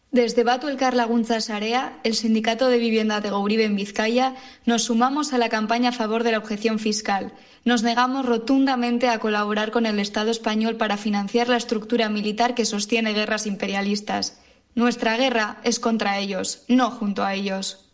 Desde Batu Elkar Laguntza Sarea, el Sindicato de Vivienda de Gouribe en Vizcaya, nos sumamos a la campaña a favor de la objeción fiscal. Nos negamos rotundamente a colaborar con el Estado español para financiar la estructura militar que sostiene guerras imperialistas. Nuestra guerra es contra ellos, no junto a ellos.